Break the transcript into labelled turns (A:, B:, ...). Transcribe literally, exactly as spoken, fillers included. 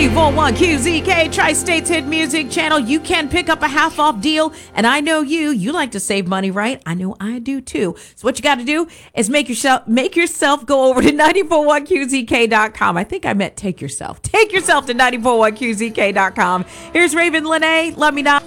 A: ninety-four point one Q Z K, Tri-State's hit music channel. You can pick up a half off deal. And I know you, you like to save money, right? I know I do too. So what you got to do is make yourself, make yourself go over to ninety-four point one Q Z K dot com. I think I meant take yourself. Take yourself to ninety-four point one Q Z K dot com. Here's Raven Lene. Let me know.